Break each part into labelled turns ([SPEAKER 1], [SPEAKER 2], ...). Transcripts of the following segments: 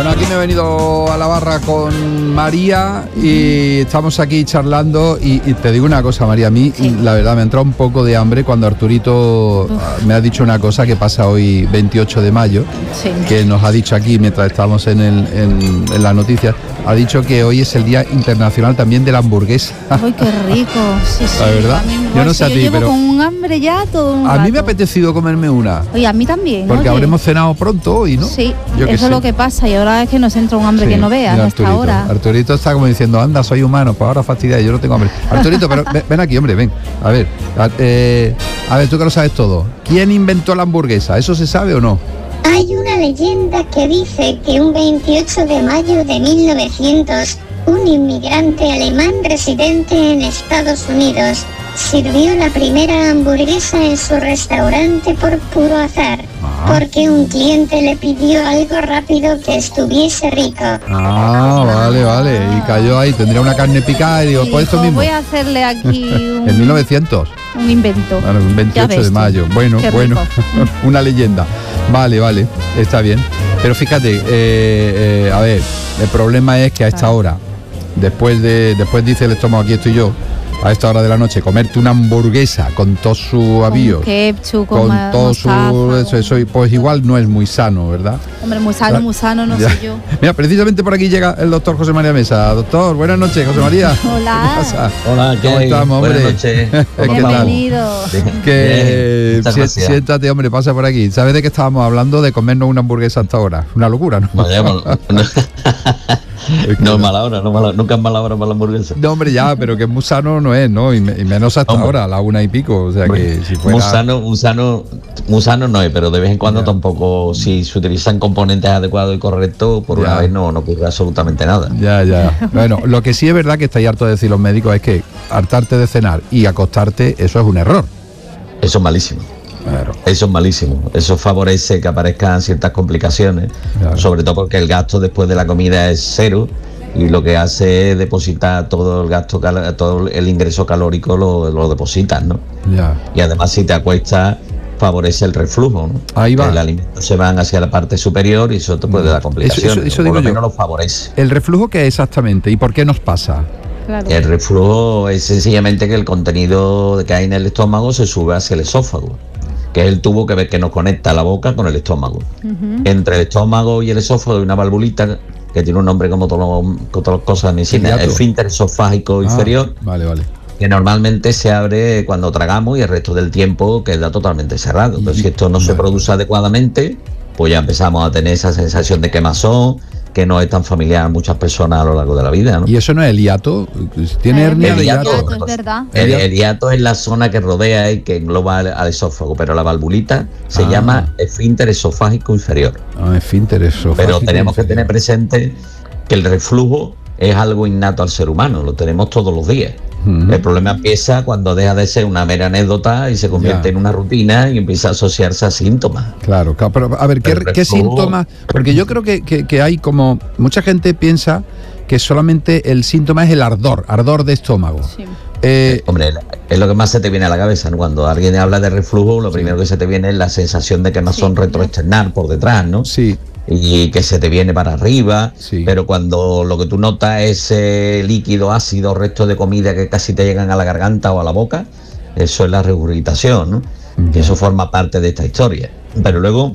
[SPEAKER 1] Bueno, aquí me he venido a la barra con María y estamos aquí charlando y te digo una cosa, María, a mí la verdad me ha entrado un poco de hambre cuando Arturito me ha dicho una cosa que pasa hoy 28 de mayo, que nos ha dicho aquí mientras estábamos en las noticias, ha dicho que hoy es el Día Internacional también de la hamburguesa.
[SPEAKER 2] ¡Ay, qué rico! Sí,
[SPEAKER 1] la verdad, yo no sé a ti,
[SPEAKER 2] llevo
[SPEAKER 1] pero
[SPEAKER 2] con un hambre ya todo un
[SPEAKER 1] a
[SPEAKER 2] rato.
[SPEAKER 1] mí me ha apetecido comerme una.
[SPEAKER 2] Oye, a mí también.
[SPEAKER 1] Porque habremos cenado pronto hoy, ¿no?
[SPEAKER 2] Sí,
[SPEAKER 1] yo
[SPEAKER 2] eso es lo que pasa y ahora es que nos entra un hambre que no veas hasta ahora.
[SPEAKER 1] Arturito está como diciendo, anda, soy humano, pues ahora fastidia, yo no tengo hambre. Arturito, pero ven aquí, hombre, ven. A ver, tú que lo sabes todo. ¿Quién inventó la hamburguesa? ¿Eso se sabe o no?
[SPEAKER 3] Hay una leyenda que dice que un 28 de mayo de 1900, un inmigrante alemán residente en Estados Unidos sirvió la primera hamburguesa en su restaurante por puro azar, porque un cliente le pidió algo rápido que estuviese rico.
[SPEAKER 1] Vale, y cayó ahí, tendría una carne picada y digo, pues esto mismo.
[SPEAKER 2] Voy a hacerle aquí
[SPEAKER 1] en 1900.
[SPEAKER 2] Un invento.
[SPEAKER 1] Bueno, un 28 de mayo. Bueno, una leyenda. Vale, está bien. Pero fíjate, a ver, el problema es que a esta hora, después dice el estómago, aquí estoy yo, a esta hora de la noche, comerte una hamburguesa con todo su avío,
[SPEAKER 2] con ketchup,
[SPEAKER 1] con todo eso, pues igual no es muy sano, ¿verdad?
[SPEAKER 2] Hombre, muy sano, no sé yo.
[SPEAKER 1] Mira, precisamente por aquí llega el doctor José María Mesa. Doctor, buenas noches, José María.
[SPEAKER 2] Hola.
[SPEAKER 1] ¿Qué pasa?
[SPEAKER 4] Hola,
[SPEAKER 1] ¿cómo estamos, hombre?
[SPEAKER 4] Buenas noches.
[SPEAKER 2] Bienvenido.
[SPEAKER 1] Siéntate, hombre, pasa por aquí. ¿Sabes de qué estábamos hablando? De comernos una hamburguesa hasta ahora. Una locura, ¿no?
[SPEAKER 4] No es mala hora, nunca es mala hora para la hamburguesa.
[SPEAKER 1] No, hombre, ya, pero que muy sano no es, ¿no? Y menos hasta ahora, a la 1:00 o sea, hombre, que si fuera...
[SPEAKER 4] Muy sano no es, pero de vez en cuando tampoco, si se utilizan componentes adecuados y correctos, por una vez no ocurre absolutamente nada.
[SPEAKER 1] Ya. Bueno, lo que sí es verdad que estáis hartos de decir los médicos es que hartarte de cenar y acostarte, eso es un error.
[SPEAKER 4] Eso es malísimo.
[SPEAKER 1] Claro.
[SPEAKER 4] Eso es malísimo, eso favorece que aparezcan ciertas complicaciones, sobre todo porque el gasto después de la comida es cero y lo que hace es depositar todo el gasto, todo el ingreso calórico lo depositas, ¿no? Y además si te acuestas favorece el reflujo, ¿no?
[SPEAKER 1] Ahí va.
[SPEAKER 4] El alimento se van hacia la parte superior y eso te puede dar complicaciones.
[SPEAKER 1] Eso
[SPEAKER 4] por
[SPEAKER 1] digo
[SPEAKER 4] lo menos
[SPEAKER 1] yo.
[SPEAKER 4] lo favorece.
[SPEAKER 1] ¿El reflujo qué es exactamente y por qué nos pasa?
[SPEAKER 2] Claro.
[SPEAKER 4] El reflujo es sencillamente que el contenido que hay en el estómago se sube hacia el esófago, que es el tubo que nos conecta la boca con el estómago. Entre el estómago y el esófago hay una valvulita que tiene un nombre como todas las cosas de medicina, el esfínter esofágico inferior,
[SPEAKER 1] vale.
[SPEAKER 4] que normalmente se abre cuando tragamos y el resto del tiempo queda totalmente cerrado. Entonces, si esto no se produce adecuadamente, pues ya empezamos a tener esa sensación de quemazón, que no es tan familiar a muchas personas a lo largo de la vida, ¿no?
[SPEAKER 1] ¿Y eso no es el hiato? ¿Tiene hernia de hiato?
[SPEAKER 2] Es verdad.
[SPEAKER 4] El hiato es la zona que rodea y que engloba al esófago, pero la valvulita se llama esfínter esofágico inferior.
[SPEAKER 1] Esfínter esofágico.
[SPEAKER 4] Pero tenemos que tener presente que el reflujo es algo innato al ser humano, lo tenemos todos los días. El problema empieza cuando deja de ser una mera anécdota y se convierte en una rutina y empieza a asociarse a síntomas. Claro,
[SPEAKER 1] pero a ver, ¿qué síntomas? Porque yo creo que hay como... Mucha gente piensa que solamente el síntoma es el ardor de estómago.
[SPEAKER 2] Sí.
[SPEAKER 4] Hombre, es lo que más se te viene a la cabeza, ¿no? Cuando alguien habla de reflujo, lo primero que se te viene es la sensación de quemazón retroexternar por detrás, ¿no?
[SPEAKER 1] Sí.
[SPEAKER 4] Y que se te viene para arriba, pero cuando lo que tú notas es líquido, ácido, restos de comida que casi te llegan a la garganta o a la boca, eso es la regurgitación, ¿no? Y eso forma parte de esta historia. Pero luego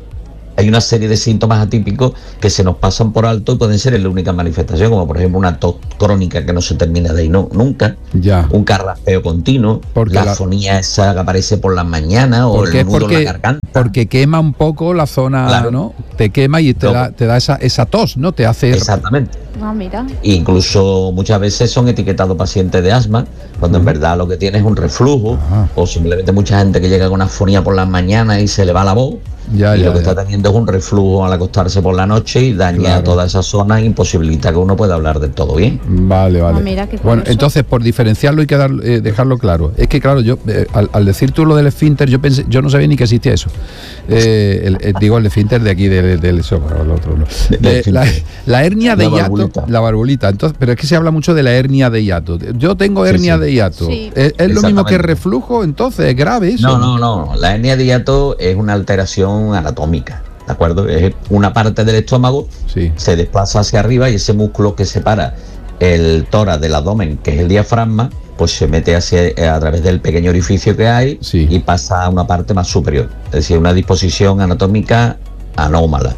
[SPEAKER 4] hay una serie de síntomas atípicos que se nos pasan por alto y pueden ser la única manifestación, como por ejemplo una tos crónica que no se termina de ir nunca, un carraspeo continuo, la afonía esa que aparece por las mañanas o el nudo en la garganta.
[SPEAKER 1] Porque quema un poco la zona, ¿no? Te quema y te da esa tos, ¿no? Te hace...
[SPEAKER 4] Exactamente.
[SPEAKER 2] Mira.
[SPEAKER 4] Incluso muchas veces son etiquetados pacientes de asma, cuando en verdad lo que tiene es un reflujo, o simplemente mucha gente que llega con una afonía por las mañanas y se le va la voz. Lo que está teniendo es un reflujo al acostarse por la noche y daña toda esa zona e imposibilita que uno pueda hablar del todo bien.
[SPEAKER 1] Vale. Bueno, entonces, por diferenciarlo y dejarlo claro, es que claro, yo al decir tú lo del esfínter, yo no sabía ni que existía eso. Digo el esfínter de aquí del esófago, el otro no. La hernia de hiato, la valvulita. Entonces, pero es que se habla mucho de la hernia de hiato. Yo tengo hernia de hiato.
[SPEAKER 2] Sí.
[SPEAKER 1] ¿Es lo mismo que reflujo? Entonces, ¿es grave eso?
[SPEAKER 4] No. La hernia de hiato es una alteración anatómica. ¿de acuerdo? Es una parte del estómago,
[SPEAKER 1] sí,
[SPEAKER 4] se desplaza hacia arriba y ese músculo que separa el tórax del abdomen, que es el diafragma, pues se mete a través del pequeño orificio que hay,
[SPEAKER 1] sí,
[SPEAKER 4] y pasa a una parte más superior, es decir, una disposición anatómica anómala.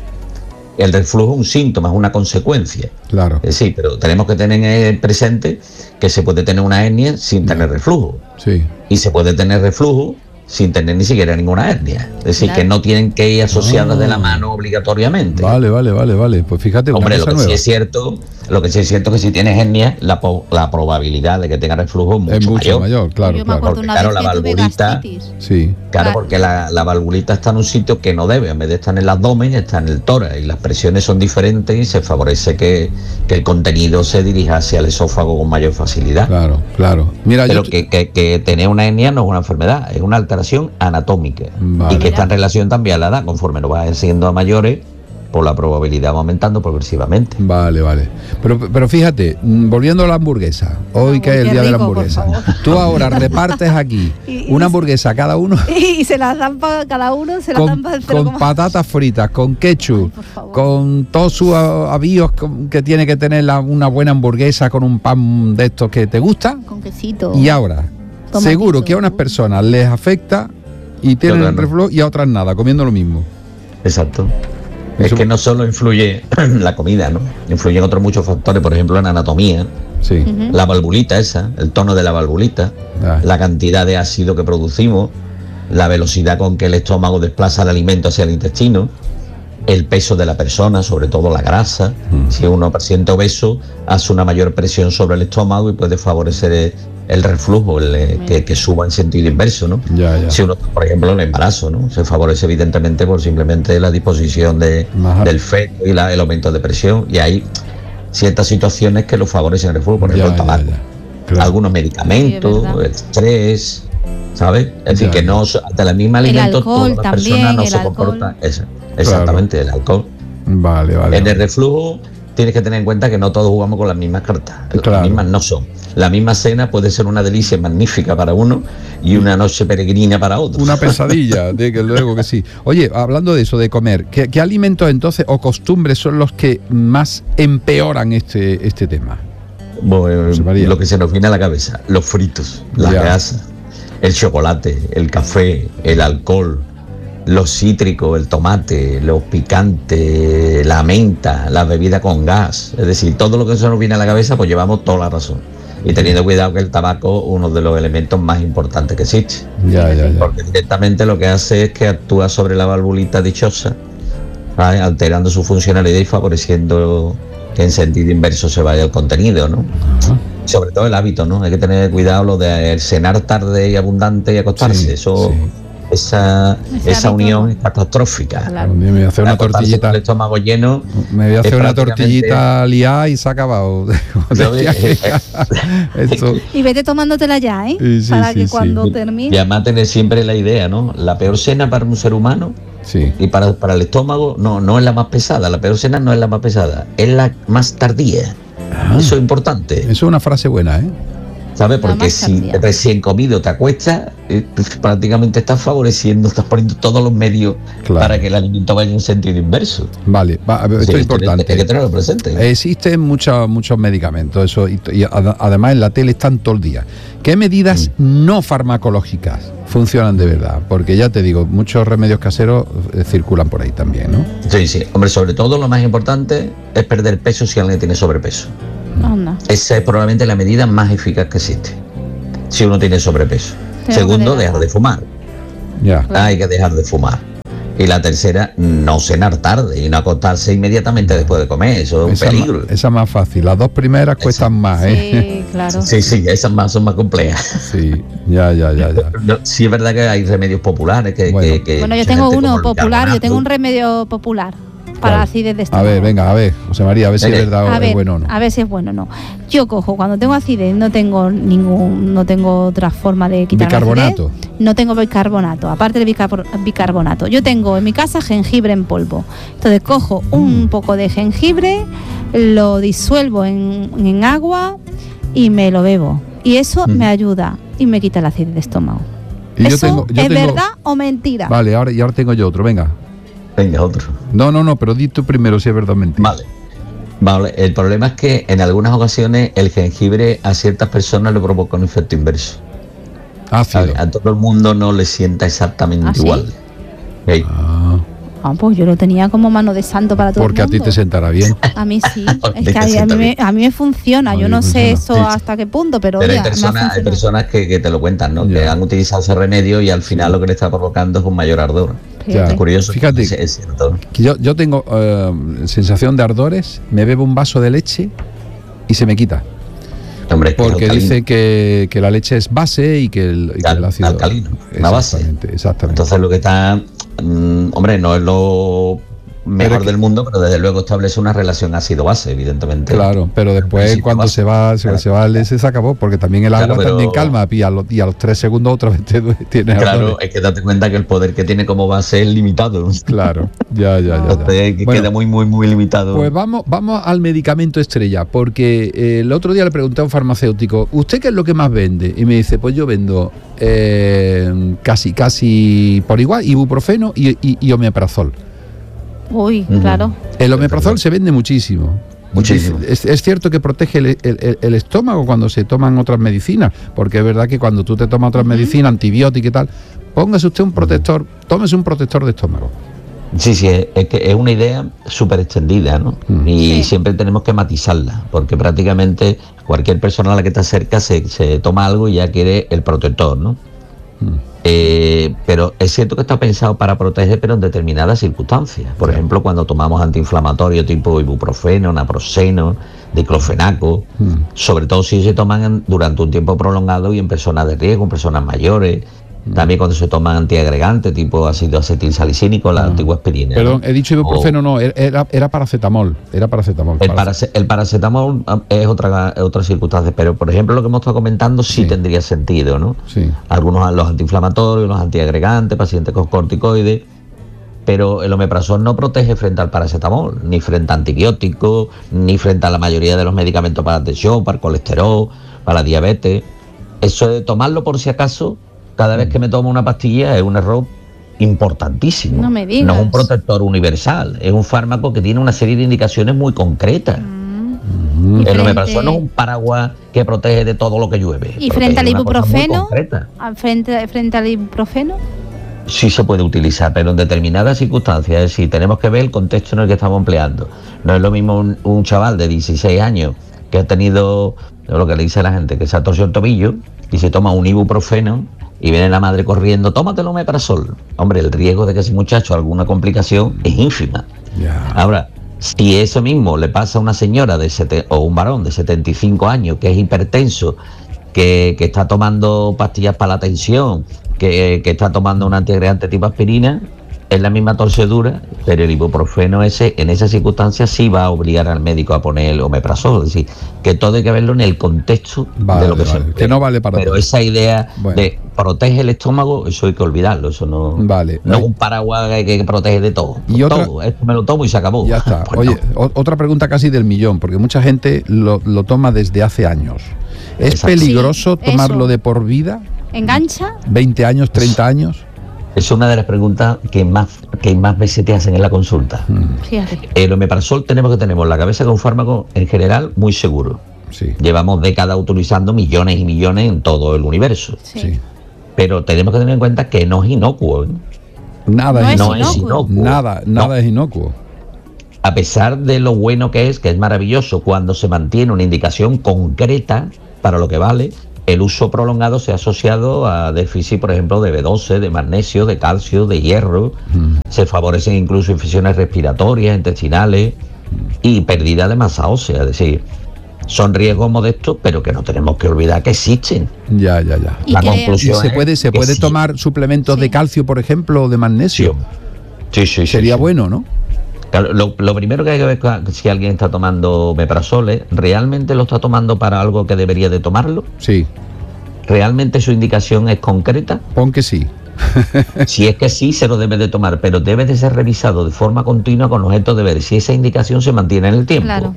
[SPEAKER 4] El reflujo es un síntoma, es una consecuencia.
[SPEAKER 1] Claro.
[SPEAKER 4] Sí, pero tenemos que tener presente que se puede tener una hernia sin tener reflujo.
[SPEAKER 1] Sí.
[SPEAKER 4] Y se puede tener reflujo sin tener ni siquiera ninguna hernia. Es decir, que no tienen que ir asociadas de la mano obligatoriamente.
[SPEAKER 1] Vale. Pues fíjate,
[SPEAKER 4] hombre, lo que sí es cierto es que si tienes hernia, la probabilidad de que tenga reflujo es mucho mayor.
[SPEAKER 1] Claro.
[SPEAKER 4] Porque claro, la valvulita,
[SPEAKER 1] sí,
[SPEAKER 4] claro, porque la valvulita está en un sitio que no debe, en vez de estar en el abdomen, está en el tórax, y las presiones son diferentes y se favorece que el contenido se dirija hacia el esófago con mayor facilidad.
[SPEAKER 1] Claro. Mira,
[SPEAKER 4] pero que tener una hernia no es una enfermedad, es una alteración anatómica.
[SPEAKER 1] Vale.
[SPEAKER 4] Y que está en relación también a la edad. Conforme nos vas siendo a mayores, pues la probabilidad va aumentando progresivamente.
[SPEAKER 1] Vale. Pero fíjate, volviendo a la hamburguesa, hoy que es el día de la hamburguesa, tú ahora repartes aquí una hamburguesa a cada uno
[SPEAKER 2] y se las dan para cada uno, se las dan para el
[SPEAKER 1] con patatas fritas, con ketchup, con todos sus avíos que tiene que tener una buena hamburguesa, con un pan de estos que te gusta,
[SPEAKER 2] con quesito.
[SPEAKER 1] Y ahora, seguro que a unas personas les afecta y tienen el reflujo y a otras nada, comiendo lo mismo.
[SPEAKER 4] Exacto. Es que no solo influye la comida, ¿no? Influyen otros muchos factores, por ejemplo, en anatomía.
[SPEAKER 1] Sí.
[SPEAKER 4] La valvulita esa, el tono de la valvulita, la cantidad de ácido que producimos, la velocidad con que el estómago desplaza el alimento hacia el intestino, el peso de la persona, sobre todo la grasa. Si uno paciente obeso, hace una mayor presión sobre el estómago y puede favorecer el reflujo, que suba en sentido inverso, ¿no?
[SPEAKER 1] Ya.
[SPEAKER 4] Si uno, por ejemplo, el embarazo, ¿no? Se favorece evidentemente por simplemente la disposición del feto y el aumento de presión, y hay ciertas situaciones que lo favorecen el reflujo, por ejemplo, el tabaco, claro, algunos medicamentos, el estrés, ¿sabes? Es decir, que no, ante la misma alimento todas las personas no se comportan. Exactamente, el alcohol.
[SPEAKER 1] Vale.
[SPEAKER 4] En el reflujo tienes que tener en cuenta que no todos jugamos con las mismas cartas. Las mismas no son. La misma cena puede ser una delicia magnífica para uno y una noche peregrina para otro.
[SPEAKER 1] Una pesadilla, de que luego que sí. Oye, hablando de eso, de comer, ¿qué alimentos entonces o costumbres son los que más empeoran este tema?
[SPEAKER 4] Bueno, lo que se nos viene a la cabeza: los fritos, las grasas, el chocolate, el café, el alcohol, los cítricos, el tomate, los picantes, la menta, la bebida con gas. Es decir, todo lo que se nos viene a la cabeza, pues llevamos toda la razón. Y teniendo cuidado que el tabaco es uno de los elementos más importantes que existe.
[SPEAKER 1] Ya.
[SPEAKER 4] Porque directamente lo que hace es que actúa sobre la valvulita dichosa, ¿vale? Alterando su funcionalidad y favoreciendo que en sentido inverso se vaya el contenido, ¿no? Sobre todo el hábito, ¿no? Hay que tener cuidado lo de cenar tarde y abundante y acostarse. Esa unión es catastrófica.
[SPEAKER 1] Claro. Me voy a hacer una tortillita.
[SPEAKER 4] El estómago lleno.
[SPEAKER 1] Me voy a hacer una tortillita liada y se ha acabado.
[SPEAKER 2] Y vete tomándotela ya, ¿eh? Para que cuando termine.
[SPEAKER 4] Y además tener siempre la idea, ¿no? La peor cena para un ser humano y para el estómago no es la más pesada. La peor cena no es la más pesada, es la más tardía. Eso es importante.
[SPEAKER 1] Eso es una frase buena, ¿eh?
[SPEAKER 4] ¿Sabes? Porque si recién comido te acuestas, prácticamente estás favoreciendo, estás poniendo todos los medios para que el alimento vaya en sentido inverso.
[SPEAKER 1] Vale, esto es importante.
[SPEAKER 4] Hay que tenerlo presente.
[SPEAKER 1] Existen muchos medicamentos, eso, y además en la tele están todo el día. ¿Qué medidas no farmacológicas funcionan de verdad? Porque ya te digo, muchos remedios caseros circulan por ahí también, ¿no?
[SPEAKER 4] Sí. Hombre, sobre todo lo más importante es perder peso si alguien tiene sobrepeso. Esa es probablemente la medida más eficaz que existe si uno tiene sobrepeso. Segundo, dejar de fumar. Hay que dejar de fumar. Y la tercera, no cenar tarde y no acostarse inmediatamente después de comer. Eso es un peligro.
[SPEAKER 1] Esa es más fácil. Las dos primeras cuestan más, ¿eh?
[SPEAKER 2] Sí, claro.
[SPEAKER 4] Sí, esas son más complejas.
[SPEAKER 1] Sí, ya.
[SPEAKER 4] Sí, es verdad que hay remedios populares
[SPEAKER 2] bueno, yo tengo uno popular, yo tengo un remedio popular para acidez de estómago.
[SPEAKER 1] A ver, José María, a ver si es verdad o es bueno o no.
[SPEAKER 2] A ver si es bueno o no. Yo cojo, cuando tengo acidez, no tengo otra forma de quitar
[SPEAKER 1] bicarbonato.
[SPEAKER 2] La acidez. No tengo bicarbonato, aparte del bicarbonato. Yo tengo en mi casa jengibre en polvo. Entonces cojo un poco de jengibre, lo disuelvo en agua y me lo bebo. Y eso me ayuda y me quita la acidez de estómago.
[SPEAKER 1] Y
[SPEAKER 2] ¿Eso es verdad o mentira?
[SPEAKER 1] Vale, ahora tengo yo otro, venga.
[SPEAKER 4] Venga, otro.
[SPEAKER 1] No, pero di tú primero si es verdad o mentira.
[SPEAKER 4] Vale, el problema es que en algunas ocasiones el jengibre a ciertas personas le provoca un efecto inverso.
[SPEAKER 1] Ácido.
[SPEAKER 4] A todo el mundo no le sienta exactamente igual. ¿Sí?
[SPEAKER 2] Pues yo lo tenía como mano de santo para todo
[SPEAKER 1] porque
[SPEAKER 2] el mundo.
[SPEAKER 1] a ti te sentará bien.
[SPEAKER 2] A mí sí. Es que a mí me funciona. Yo no sé eso hasta qué punto, pero
[SPEAKER 4] hay personas que te lo cuentan, ¿no? Que han utilizado ese remedio y al final lo que le está provocando es un mayor ardor. Es curioso.
[SPEAKER 1] Fíjate,
[SPEAKER 4] es cierto.
[SPEAKER 1] Yo tengo sensación de ardores, me bebo un vaso de leche y se me quita.
[SPEAKER 4] Hombre,
[SPEAKER 1] porque dice que la leche es base y que el ácido
[SPEAKER 4] alcalino, una base.
[SPEAKER 1] Exactamente.
[SPEAKER 4] Entonces lo que está, hombre, no es lo mejor del mundo, pero desde luego establece una relación ácido-base, evidentemente.
[SPEAKER 1] Claro, pero después cuando se va se acabó, porque también el agua también calma y a los 3 segundos otra vez tienes
[SPEAKER 4] Claro,
[SPEAKER 1] ardores.
[SPEAKER 4] es que date cuenta que el poder que tiene como base es limitado.
[SPEAKER 1] Claro, ya.
[SPEAKER 4] Entonces, queda muy limitado.
[SPEAKER 1] Pues vamos al medicamento estrella, porque el otro día le pregunté a un farmacéutico, ¿usted qué es lo que más vende? Y me dice, pues yo vendo casi por igual ibuprofeno y omeprazol.
[SPEAKER 2] Uy, claro.
[SPEAKER 1] El omeprazol se vende muchísimo. Es cierto que protege el estómago cuando se toman otras medicinas, porque es verdad que cuando tú te tomas otras medicinas, antibióticos y tal, póngase usted un protector, tómese un protector de estómago.
[SPEAKER 4] Sí, es que es una idea súper extendida, ¿no? Y siempre tenemos que matizarla, porque prácticamente cualquier persona a la que te acerca se toma algo y ya quiere el protector, ¿no? Pero es cierto que está pensado para proteger, pero en determinadas circunstancias. Por ejemplo, cuando tomamos antiinflamatorios tipo ibuprofeno, naproxeno, diclofenaco, sobre todo si se toman durante un tiempo prolongado y en personas de riesgo, en personas mayores. También cuando se toman antiagregantes tipo ácido acetilsalicínico, la antigua aspirina.
[SPEAKER 1] Perdón, he dicho ibuprofeno, no, era paracetamol. El
[SPEAKER 4] paracetamol es otra circunstancia, pero por ejemplo lo que hemos estado comentando sí tendría sentido, ¿no? Sí. Algunos los antiinflamatorios, los antiagregantes, pacientes con corticoides, pero el omeprazol no protege frente al paracetamol, ni frente a antibióticos, ni frente a la mayoría de los medicamentos para la tensión, para el colesterol, para la diabetes. Eso de tomarlo por si acaso cada vez que me tomo una pastilla es un error importantísimo.
[SPEAKER 2] No me digas.
[SPEAKER 4] No es un protector universal, es un fármaco que tiene una serie de indicaciones muy concretas. El omeprazol no es un paraguas que protege de todo lo que llueve.
[SPEAKER 2] ¿Y frente al ibuprofeno? ¿Frente al ibuprofeno?
[SPEAKER 4] Sí se puede utilizar, pero en determinadas circunstancias. Es decir, tenemos que ver el contexto en el que estamos empleando. No es lo mismo un chaval de 16 años que ha tenido, lo que le dice a la gente, que se ha torcido el tobillo y se toma un ibuprofeno y viene la madre corriendo, tómate el omeprazol. Hombre, el riesgo de que ese muchacho alguna complicación es ínfima. Ahora, si eso mismo le pasa a una señora o un varón de 75 años que es hipertenso, que está tomando pastillas para la tensión, que está tomando un antiagregante tipo aspirina, es la misma torcedura, pero el ibuprofeno en esas circunstancias sí va a obligar al médico a poner el omeprazol. Es decir, que todo hay que verlo en el contexto de lo que se emplea.
[SPEAKER 1] Que no vale para
[SPEAKER 4] pero todo. Esa idea de protege el estómago, eso hay que olvidarlo. Eso no es un paraguas que protege de todo.
[SPEAKER 1] Y
[SPEAKER 4] todo. Esto me lo tomo y se acabó.
[SPEAKER 1] Ya está. Pues oye, otra pregunta casi del millón, porque mucha gente lo toma desde hace años. ¿Es peligroso tomarlo de por vida?
[SPEAKER 2] ¿Engancha?
[SPEAKER 1] ¿20 años, 30 años?
[SPEAKER 4] Es una de las preguntas que más veces te hacen en la consulta.
[SPEAKER 2] Fíjate.
[SPEAKER 4] El omeprazol tenemos que tener en la cabeza que es un fármaco en general muy seguro.
[SPEAKER 1] Sí.
[SPEAKER 4] Llevamos décadas utilizando millones y millones en todo el universo.
[SPEAKER 2] Sí.
[SPEAKER 4] Pero tenemos que tener en cuenta que no es inocuo.
[SPEAKER 1] Nada
[SPEAKER 2] es inocuo.
[SPEAKER 1] Nada es inocuo.
[SPEAKER 4] A pesar de lo bueno que es maravilloso cuando se mantiene una indicación concreta para lo que vale. El uso prolongado se ha asociado a déficit, por ejemplo, de B12, de magnesio, de calcio, de hierro. Se favorecen incluso infecciones respiratorias, intestinales y pérdida de masa ósea. Es decir, son riesgos modestos, pero que no tenemos que olvidar que existen.
[SPEAKER 1] Ya.
[SPEAKER 4] La conclusión
[SPEAKER 1] ¿Se puede tomar suplementos de calcio, por ejemplo, o de magnesio?
[SPEAKER 4] Sí.
[SPEAKER 1] Sería bueno, ¿no?
[SPEAKER 4] Claro, lo primero que hay que ver si alguien está tomando omeprazol, ¿realmente lo está tomando para algo que debería de tomarlo?
[SPEAKER 1] Sí.
[SPEAKER 4] ¿Realmente su indicación es concreta?
[SPEAKER 1] Pon que sí.
[SPEAKER 4] Si es que sí, se lo debe de tomar, pero debe de ser revisado de forma continua con objeto de ver si esa indicación se mantiene en el tiempo.
[SPEAKER 2] Claro.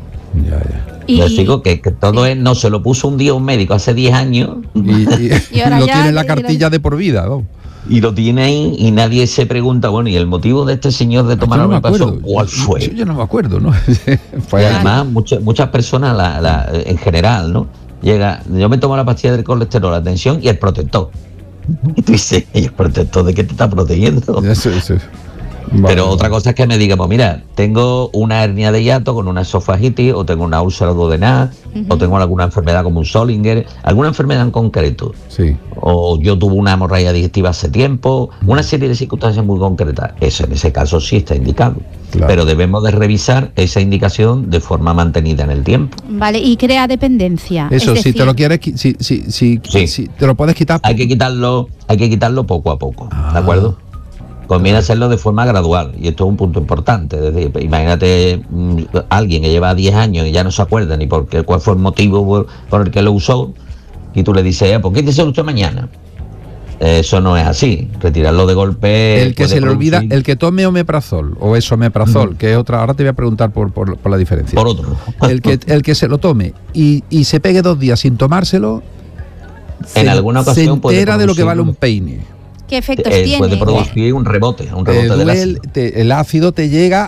[SPEAKER 1] Ya.
[SPEAKER 4] Les digo que todo no se lo puso un día un médico hace 10 años
[SPEAKER 1] y ahora lo tiene en la cartilla de por vida, ¿no?
[SPEAKER 4] Y lo tiene ahí y nadie se pregunta, bueno, ¿y el motivo de este señor de tomar omeprazol cuál fue?
[SPEAKER 1] Yo no me acuerdo, ¿no?
[SPEAKER 4] Pues además, muchas personas, en general, ¿no? Yo me tomo la pastilla del colesterol, la tensión y el protector. Y tú dices, ¿y el protector de qué te está protegiendo?
[SPEAKER 1] Eso.
[SPEAKER 4] Pero otra cosa es que me diga, pues mira, tengo una hernia de hiato con una esofagitis, o tengo una úlcera duodenal, o tengo alguna enfermedad como un Solinger, alguna enfermedad en concreto.
[SPEAKER 1] Sí.
[SPEAKER 4] O yo tuve una hemorragia digestiva hace tiempo, una serie de circunstancias muy concretas. Eso en ese caso sí está indicado. Claro. Pero debemos de revisar esa indicación de forma mantenida en el tiempo.
[SPEAKER 2] Vale, y crea dependencia.
[SPEAKER 1] Eso, si te lo quieres, si te lo puedes quitar.
[SPEAKER 4] Hay que quitarlo poco a poco, ¿de acuerdo? Conviene hacerlo de forma gradual, y esto es un punto importante. Es decir, imagínate alguien que lleva 10 años y ya no se acuerda ni cuál fue el motivo por el que lo usó, y tú le dices, ¿por qué te usted mañana? Eso no es así. Retirarlo de golpe.
[SPEAKER 1] El que se le olvida, el que tome omeprazol o esomeprazol, que es otra. Ahora te voy a preguntar por la diferencia.
[SPEAKER 4] Por otro.
[SPEAKER 1] El que se lo tome y se pegue 2 días sin tomárselo,
[SPEAKER 4] en alguna ocasión
[SPEAKER 1] se entera de lo que vale un peine.
[SPEAKER 2] ¿Qué efectos tiene?
[SPEAKER 4] Puede producir un rebote del ácido.
[SPEAKER 1] El ácido te llega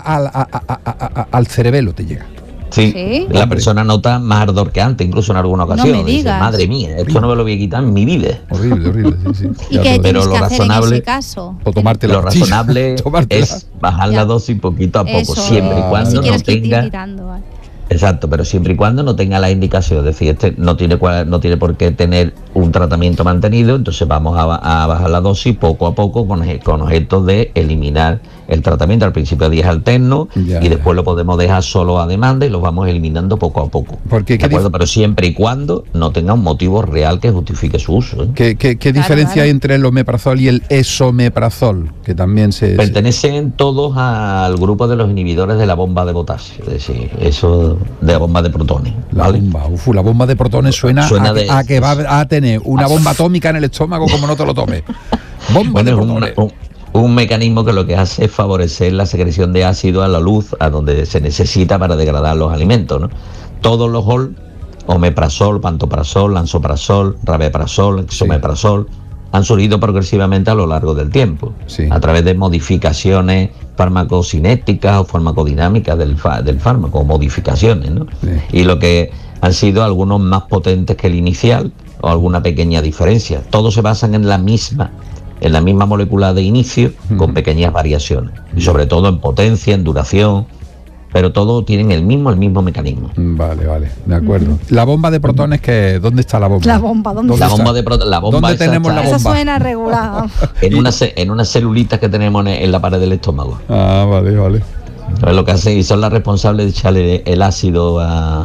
[SPEAKER 1] al cerebelo, te llega.
[SPEAKER 4] Sí, la persona nota más ardor que antes, incluso en alguna ocasión.
[SPEAKER 2] No me digas.
[SPEAKER 4] Dice, madre mía, esto no me lo voy a quitar en mi vida.
[SPEAKER 1] Horrible, sí.
[SPEAKER 2] ¿Y qué tienes que hacer en ese caso?
[SPEAKER 1] O tomarte
[SPEAKER 4] lo razonable es bajar la dosis poquito a poco,
[SPEAKER 2] Eso,
[SPEAKER 4] siempre y cuando no tenga... Exacto, pero siempre y cuando no tenga la indicación, es decir, no tiene por qué tener un tratamiento mantenido, entonces vamos a bajar la dosis poco a poco con objeto de eliminar el tratamiento. Al principio 10 alternos y después lo podemos dejar solo a demanda y lo vamos eliminando poco a poco.
[SPEAKER 1] Porque,
[SPEAKER 4] ¿de acuerdo? Pero siempre y cuando no tenga un motivo real que justifique su uso.
[SPEAKER 1] ¿Qué diferencia hay entre el omeprazol y el esomeprazol? Que también
[SPEAKER 4] pertenecen todos al grupo de los inhibidores de la bomba de potasio, es decir, eso de la bomba de protones. ¿vale?
[SPEAKER 1] La bomba de protones suena a que va a tener una bomba atómica en el estómago como no te lo tomes. Bomba de protones.
[SPEAKER 4] Un mecanismo que lo que hace es favorecer la secreción de ácido a la luz, a donde se necesita para degradar los alimentos, ¿no? Todos los omeprazol, pantoprazol, lansoprazol, rabeprazol, esomeprazol, han surgido progresivamente a lo largo del tiempo, a través de modificaciones farmacocinéticas o farmacodinámicas del fármaco, o modificaciones, ¿no? Y lo que han sido algunos más potentes que el inicial, o alguna pequeña diferencia. Todos se basan en la misma molécula de inicio, con pequeñas variaciones, y sobre todo en potencia, en duración, pero todos tienen el mismo mecanismo.
[SPEAKER 1] Vale, de acuerdo. La bomba de protones, ¿dónde está la bomba?
[SPEAKER 2] La bomba, ¿dónde está?
[SPEAKER 1] ¿Dónde tenemos la bomba?
[SPEAKER 2] Eso suena regular.
[SPEAKER 4] en unas celulitas que tenemos en la pared del estómago.
[SPEAKER 1] Vale.
[SPEAKER 4] Entonces lo que hacen y son las responsables de echarle el ácido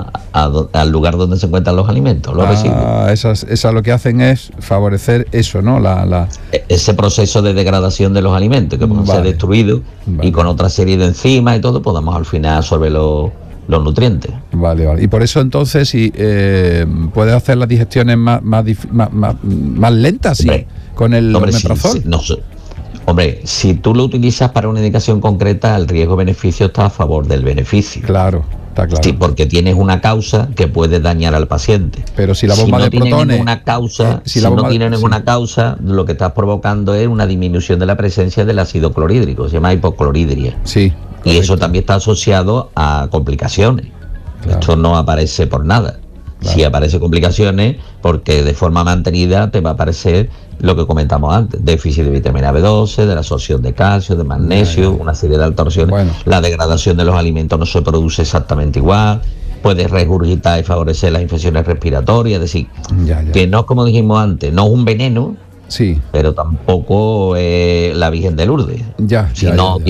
[SPEAKER 4] al lugar donde se encuentran los alimentos, los residuos.
[SPEAKER 1] Esas lo que hacen es favorecer eso, ¿no?
[SPEAKER 4] Ese proceso de degradación de los alimentos que pueden ser destruidos, y con otra serie de enzimas y todo podamos al final absorber los nutrientes. Vale.
[SPEAKER 1] Y por eso entonces si puedes hacer las digestiones más lentas, con el omeprazol.
[SPEAKER 4] Hombre, si tú lo utilizas para una indicación concreta, el riesgo-beneficio está a favor del beneficio.
[SPEAKER 1] Claro, está claro.
[SPEAKER 4] Sí, porque tienes una causa que puede dañar al paciente.
[SPEAKER 1] Pero si la bomba de protones...
[SPEAKER 4] Si no tiene ninguna causa, lo que estás provocando es una disminución de la presencia del ácido clorhídrico, se llama hipocloridria.
[SPEAKER 1] Sí.
[SPEAKER 4] Y eso también está asociado a complicaciones. Claro. Esto no aparece por nada. Claro. Si aparece complicaciones, porque de forma mantenida te va a aparecer lo que comentamos antes, déficit de vitamina B12, de la absorción de calcio, de magnesio, una serie de alteraciones. La degradación de los alimentos no se produce exactamente igual, puede regurgitar y favorecer las infecciones respiratorias, es decir, que no, como dijimos antes, no es un veneno, pero tampoco la Virgen de Lourdes, sino